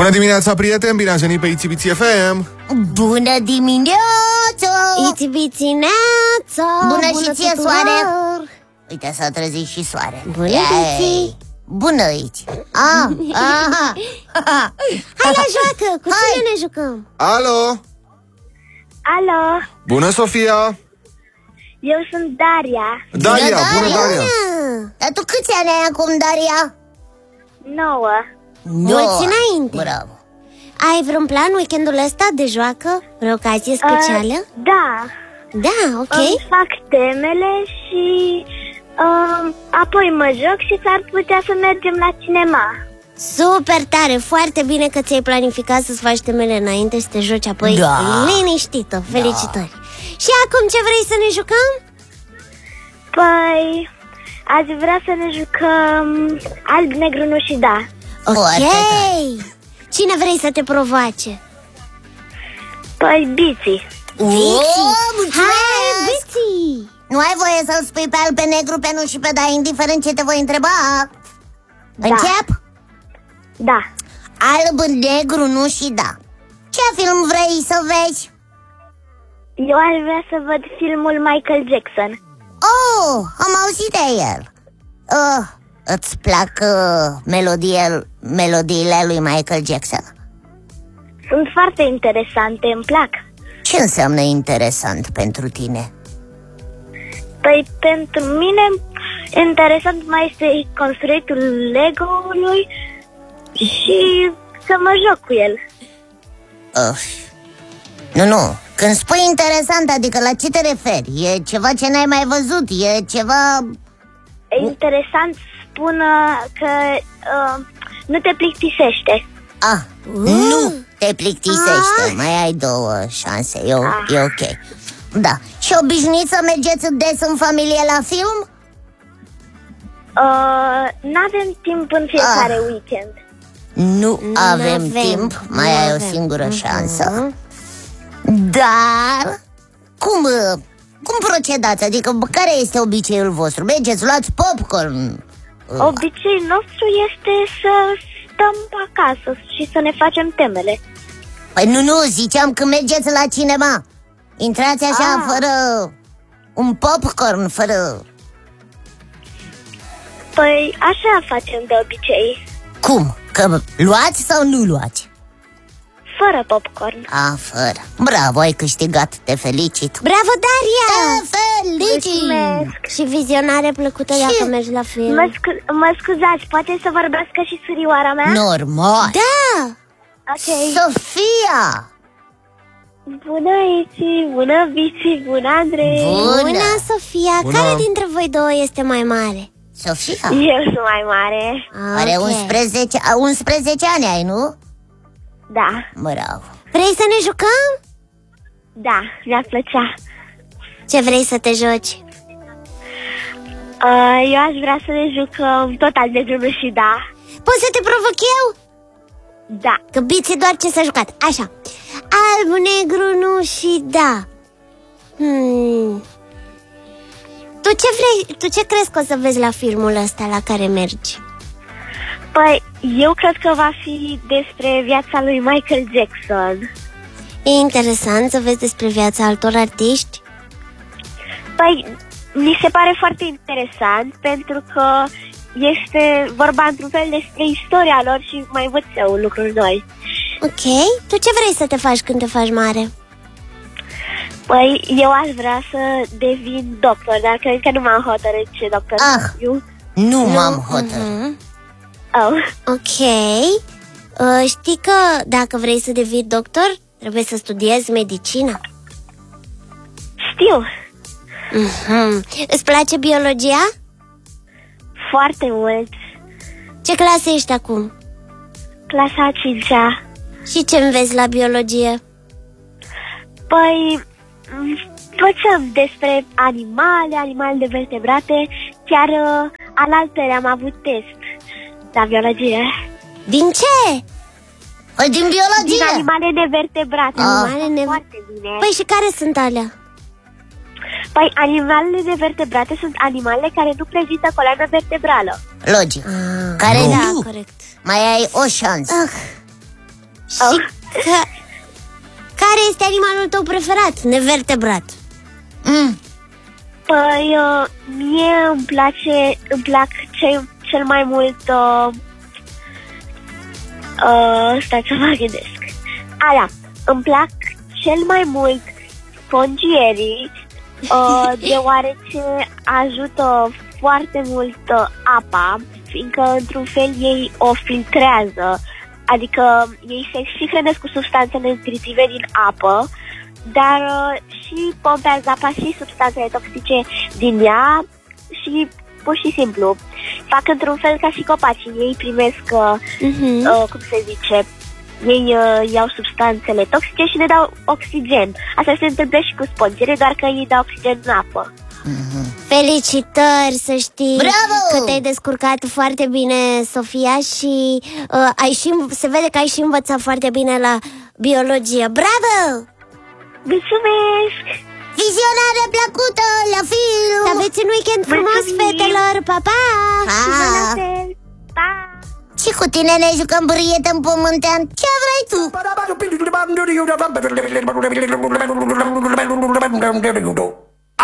Bună dimineața, prieteni, bine ați venit pe Itsy Bitsy FM. Bună dimineața! Itsy Bitsy neața! Bună și ție, soare! Uite, s-a trezit și soare. Bună, Bitsy! Bună aici! Hai la joacă! Cu cine ne jucăm? Alo! Alo, Bună, Sofia! eu sunt Daria. Daria, bună, Daria! Dar tu câți ani ai acum, Daria? 9. Mulți înainte. Bravo! Ai vreun plan weekendul ăsta de joacă? Vreo ocazie specială? Da, Da, ok. îmi fac temele și apoi mă joc și s-ar putea să mergem la cinema. Super tare, foarte bine că ți-ai planificat să-ți faci temele înainte și să te joci apoi liniștită. Felicitări. Și acum ce vrei să ne jucăm? Păi, aș vrea să ne jucăm alb, negru, nu și da. Foarte Ok. tare. Cine vrei să te provoace? Păi, Bitsy. Hai, Bitsy! Nu ai voie să-l spui pe alb, pe negru, pe nu și pe da, indiferent ce te voi întreba. Încep? Da. Alb, negru, nu și da. Ce film vrei să vezi? Eu aș vrea să văd filmul Michael Jackson. Oh, am auzit de el. Îți plac melodiile lui Michael Jackson? Sunt foarte interesante, îmi plac. Ce înseamnă interesant pentru tine? Păi, pentru mine, interesant mai este construitul Lego-ului și să mă joc cu el. Nu. Când spui interesant, adică la ce te referi? E ceva ce n-ai mai văzut? E ceva... E interesant, spun că nu te plictisește. Nu te plictisește. Mai ai 2 șanse, e ok. Da. Și obișnuiți să mergeți des în familie la film? N-avem timp în fiecare weekend. Nu avem n-avem. timp. Mai ai o singură șansă. Dar cum procedați? Adică care este obiceiul vostru? Mergeți, luați popcorn? Obiceiul nostru este să stăm acasă și să ne facem temele. Păi nu, ziceam că mergeți la cinema. Intrați așa fără un popcorn, fără... Păi așa facem de obicei. Cum? Că luați sau nu luați? Fără popcorn. Fără. Bravo, ai câștigat, te felicit. Bravo, Daria! Te felicit! Mulțumesc. Și vizionare plăcută dacă mergi la film. Mă scuzați, poate să vorbească și surioara mea? Normal. Da! Ok. Sofia! Bună, Itsy, bună, Bitsy, bună, Andrei. Bună, Sofia! Bună. Care dintre voi două este mai mare? Sofia? Eu sunt mai mare. Are Ok. 11 ani ai, nu? Da, Bravo. Vrei să ne jucăm? da, mi-ar plăcea. Ce vrei să te joci? Eu aș vrea să ne jucăm tot al negru și da. Poți să te provoc eu? Da. Că Bitsy doar ce s-a jucat. Așa. Alb, negru, nu și da. Tu ce crezi că o să vezi la filmul ăsta la care mergi? Păi, eu cred că va fi despre viața lui Michael Jackson. E interesant să vezi despre viața altor artiști? Păi, mi se pare foarte interesant pentru că este vorba într-un fel despre istoria lor și mai învățăm lucruri noi. Ok. Tu ce vrei să te faci când te faci mare? Păi, eu aș vrea să devin doctor, dar cred că nu m-am hotărât ce doctor să fiu. Nu m-am hotărât. Ok. Știi că dacă vrei să devii doctor, trebuie să studiezi medicina? Știu, Îți place biologia? foarte mult. Ce clasă ești acum? Clasa a 5-a. Și ce înveți la biologie? Păi, învățăm despre animale de vertebrate. Chiar alaltăieri am avut test la biologie. Din ce? Păi din biologie. Din animale nevertebrate. Foarte bine. Păi și care sunt alea? Păi animalele nevertebrate sunt animalele care nu prezintă coloană vertebrală. Logic. Care Da, nu. corect. Mai ai o șansă. Și care este animalul tău preferat, nevertebrat? Păi, mie îmi plac cel mai mult, stai să mă gândesc. Da, îmi plac cel mai mult spongierii, deoarece ajută foarte mult apa, fiindcă într-un fel ei o filtrează, adică ei se și hrănesc cu substanțele nutritive din apă, dar și pompează apa și substanțele toxice din ea și pur și simplu fac într-un fel ca și copacii. Ei primesc, cum se zice, ei iau substanțele toxice și ne dau oxigen. Asta se întâmplă și cu spongile, doar că ei dau oxigen în apă. Felicitări, să știi. Bravo! Că te-ai descurcat foarte bine, Sofia. Și se vede că ai și învățat foarte bine la biologie. Bravo! Mulțumesc! Vizionare plăcută la film! Să aveți un weekend frumos, fetelor. Pa, pa! Pa! Și cu tine ne jucăm prieten pământean. Ce vrei tu?